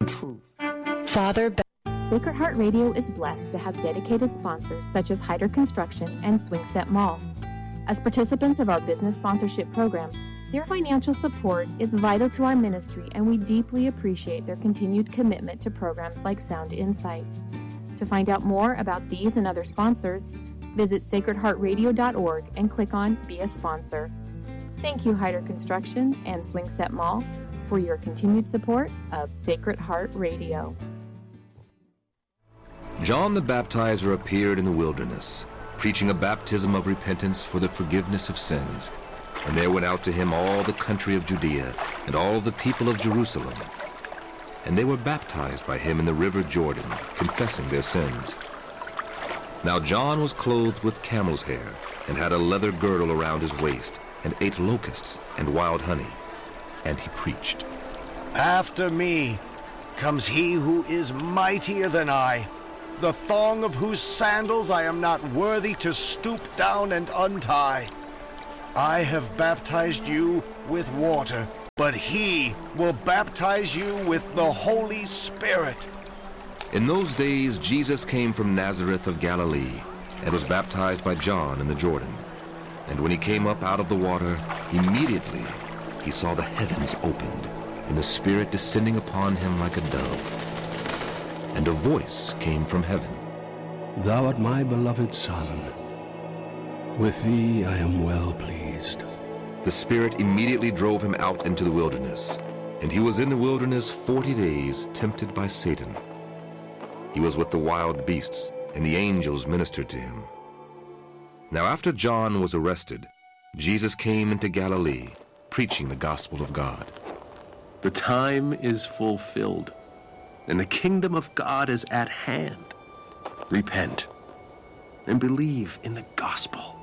truth. Sacred Heart Radio is blessed to have dedicated sponsors such as Hyder Construction and Swing Set Mall. As participants of our business sponsorship program, their financial support is vital to our ministry, and we deeply appreciate their continued commitment to programs like Sound Insight. To find out more about these and other sponsors, visit sacredheartradio.org and click on Be a Sponsor. Thank you, Hyder Construction and Swing Set Mall, for your continued support of Sacred Heart Radio. John the Baptizer appeared in the wilderness, preaching a baptism of repentance for the forgiveness of sins. And there went out to him all the country of Judea and all the people of Jerusalem. And they were baptized by him in the river Jordan, confessing their sins. Now John was clothed with camel's hair, and had a leather girdle around his waist, and ate locusts and wild honey. And he preached, "After me comes he who is mightier than I, the thong of whose sandals I am not worthy to stoop down and untie. I have baptized you with water, but he will baptize you with the Holy Spirit." In those days Jesus came from Nazareth of Galilee, and was baptized by John in the Jordan. And when he came up out of the water, immediately he saw the heavens opened, and the Spirit descending upon him like a dove. And a voice came from heaven, "Thou art my beloved Son. With thee I am well pleased." The Spirit immediately drove him out into the wilderness, and he was in the wilderness 40 days, tempted by Satan. He was with the wild beasts, and the angels ministered to him. Now after John was arrested, Jesus came into Galilee, preaching the gospel of God. "The time is fulfilled, and the kingdom of God is at hand. Repent and believe in the gospel."